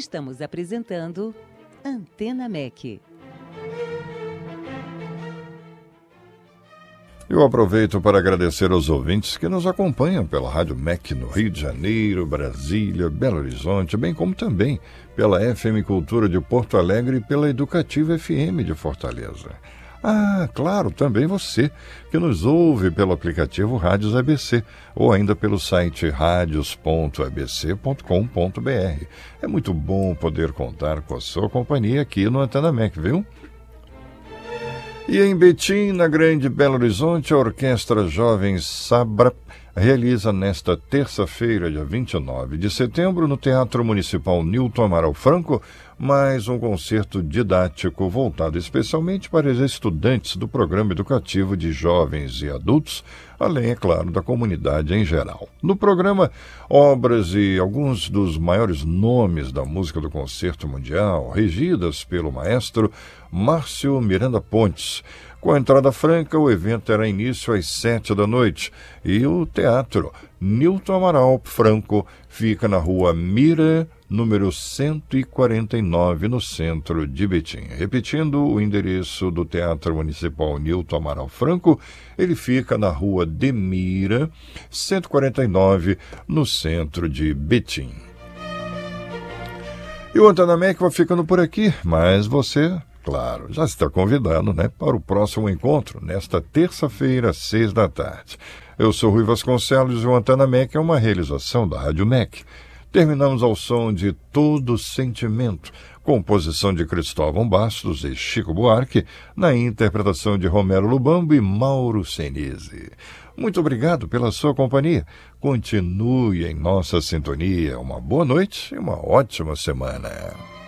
Estamos apresentando Antena MEC. Eu aproveito para agradecer aos ouvintes que nos acompanham pela Rádio MEC no Rio de Janeiro, Brasília, Belo Horizonte, bem como também pela FM Cultura de Porto Alegre e pela Educativa FM de Fortaleza. Ah, claro, também você que nos ouve pelo aplicativo Rádios ABC ou ainda pelo site radios.abc.com.br. É muito bom poder contar com a sua companhia aqui no Antena MEC, viu? E em Betim, na Grande Belo Horizonte, a Orquestra Jovem Sabra realiza nesta terça-feira, dia 29 de setembro, no Teatro Municipal Nilton Amaral Franco, mais um concerto didático voltado especialmente para os estudantes do Programa Educativo de Jovens e Adultos, além, é claro, da comunidade em geral. No programa, obras e alguns dos maiores nomes da música do concerto mundial, regidas pelo maestro Márcio Miranda Pontes. Com a entrada franca, o evento terá início às 19h e o Teatro Nilton Amaral Franco fica na Rua Mira, número 149, no centro de Betim. Repetindo o endereço do Teatro Municipal Nilton Amaral Franco, ele fica na Rua de Mira, 149, no centro de Betim. E o Antena MEC vai ficando por aqui, mas você, claro, já está convidado, para o próximo encontro, nesta terça-feira, às 18h. Eu sou Rui Vasconcelos e o Antena MEC é uma realização da Rádio MEC. Terminamos ao som de Todo Sentimento, composição de Cristóvão Bastos e Chico Buarque, na interpretação de Romero Lubambo e Mauro Senise. Muito obrigado pela sua companhia. Continue em nossa sintonia. Uma boa noite e uma ótima semana.